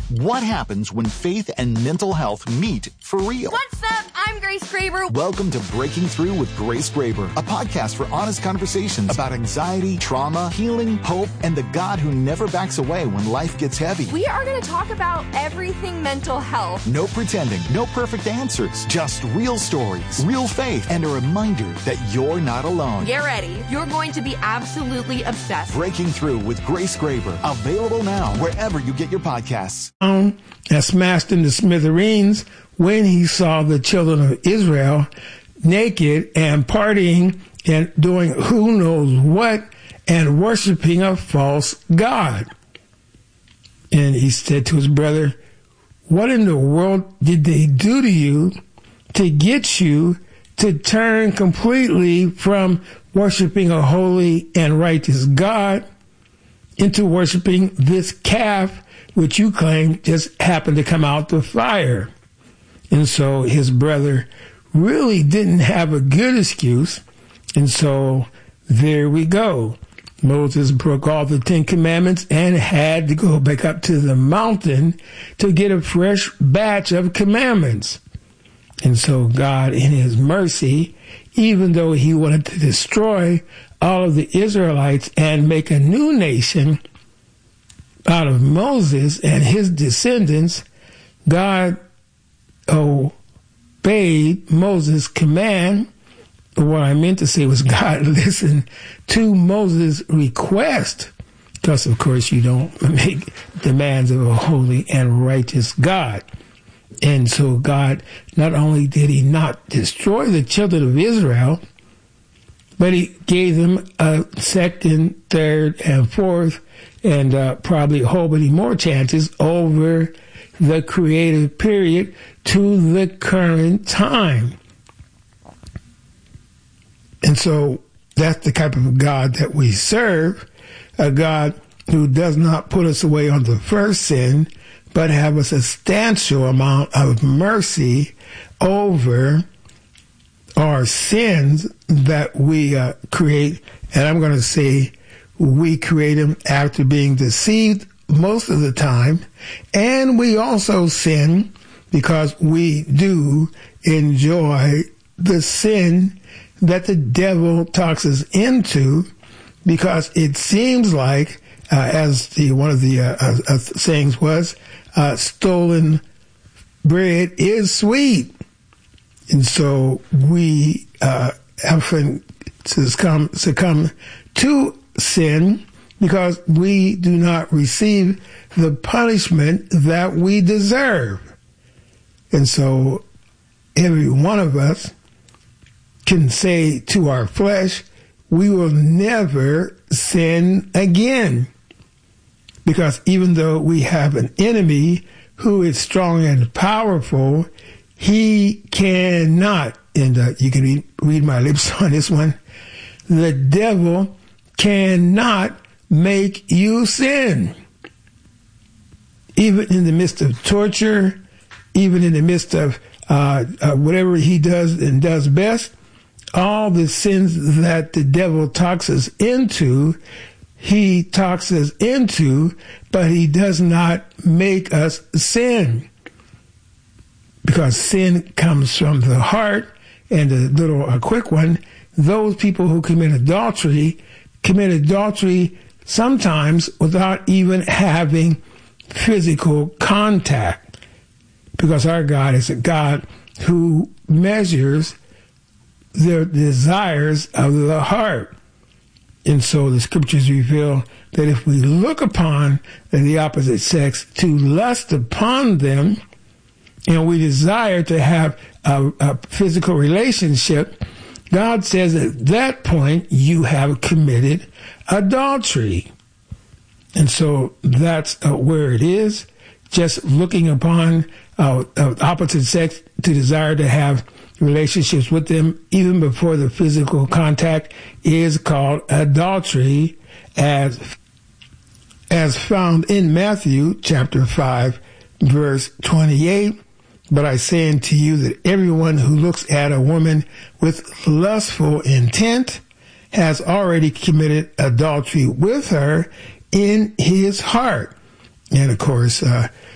What happens when faith and mental health meet for real? What's up? I'm Grace Graber. Welcome to Breaking Through with Grace Graber, a podcast for honest conversations about anxiety, trauma, healing, hope, and the God who never backs away when life gets heavy. We are going to talk about everything mental health. No pretending, no perfect answers, just real stories, real faith, and a reminder that you're not alone. Get ready. You're going to be absolutely obsessed. Breaking Through with Grace Graber, available now wherever you get your podcasts. And smashed into smithereens when he saw the children of Israel naked and partying and doing who knows what and worshiping a false god. And he said to his brother, "What in the world did they do to you to get you to turn completely from worshiping a holy and righteous God into worshiping this calf, which you claim just happened to come out the fire?" And so his brother really didn't have a good excuse. And so there we go. Moses broke all the 10 commandments and had to go back up to the mountain to get a fresh batch of commandments. And so God, in his mercy, even though he wanted to destroy all of the Israelites and make a new nation out of Moses and his descendants, God obeyed Moses' command. What I meant to say was God listened to Moses' request, because of course you don't make demands of a holy and righteous God. And so God, not only did he not destroy the children of Israel, but he gave them a second, third, and fourth, and probably a whole many more chances over the creative period to the current time. And so that's the type of God that we serve, a God who does not put us away on the first sin, but have a substantial amount of mercy over our sins that we create. And I'm going to say we create them after being deceived most of the time. And we also sin because we do enjoy the sin that the devil talks us into, because it seems like, as one of the sayings was, stolen bread is sweet. And so we often succumb to sin because we do not receive the punishment that we deserve. And so every one of us can say to our flesh, we will never sin again. Because even though we have an enemy who is strong and powerful, he cannot, and you can read my lips on this one, the devil cannot make you sin. Even in the midst of torture, even in the midst of whatever he does and does best, all the sins that the devil talks us into, he talks us into, but he does not make us sin. Because sin comes from the heart. And a quick one, those people who commit adultery sometimes without even having physical contact. Because our God is a God who measures the desires of the heart. And so the scriptures reveal that if we look upon the opposite sex to lust upon them, and we desire to have a physical relationship, God says at that point you have committed adultery. And so that's where it is. Just looking upon opposite sex to desire to have relationships with them even before the physical contact is called adultery, as found in Matthew chapter 5 verse 28. But I say unto you that everyone who looks at a woman with lustful intent has already committed adultery with her in his heart. And of course,